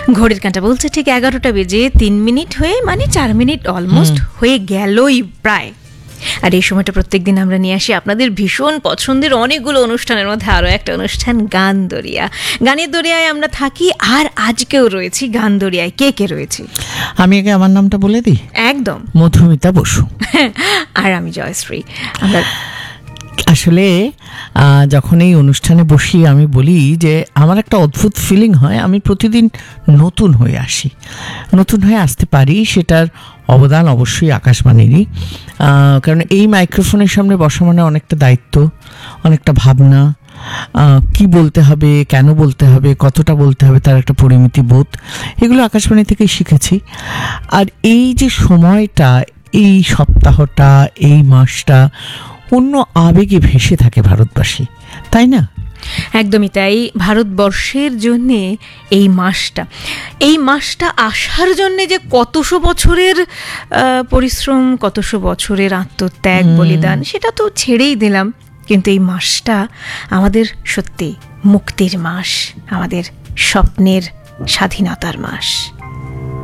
ঘড়ির কাঁটা বলছে ঠিক 11টা বেজে 3 মিনিট হয়ে, মানে 4 মিনিট অলমোস্ট হয়ে গেলই প্রায়। আর এই সময়টা প্রত্যেকদিন আমরা নিয়ে আসি আপনাদের ভীষণ পছন্দের অনেকগুলো অনুষ্ঠানের মধ্যে আরও একটা অনুষ্ঠান, গান দরিয়া। গানের দরিয়ায় আমরা থাকি, আর আজকেও রয়েছি গান দরিয়ায়। কে কে রয়েছি? আমি আগে আমার নামটা বলে দিই। একদম, মধুমিতা বসু। আর আমি জয়শ্রী। আমরা আসলে যখন এই অনুষ্ঠানে বসি আমি বলি যে আমার একটা অদ্ভুত ফিলিং হয়, আমি প্রতিদিন নতুন হয়ে আসি, নতুন হয়ে আসতে পারি। সেটার অবদান অবশ্যই আকাশবাণীরই, কারণ এই মাইক্রোফোনের সামনে বসা মানে অনেকটা দায়িত্ব, অনেকটা ভাবনা, কি বলতে হবে, কেন বলতে হবে, কতটা বলতে হবে, তার একটা পরিমিতি বোধ, এগুলো আকাশবাণী থেকেই শিখেছি। আর এই যে সময়টা, এই সপ্তাহটা, এই মাসটা অন্য আবেগে ভেসে থাকে ভারতবাসী, তাই না? একদমই তাই। ভারতবর্ষের জন্যে এই মাসটা আসার জন্যে যে কতশো বছরের পরিশ্রম, কতশো বছরের আত্মত্যাগ, বলিদান, সেটা তো ছেড়েই দিলাম। কিন্তু এই মাসটা আমাদের সত্যি মুক্তির মাস, আমাদের স্বপ্নের স্বাধীনতার মাস।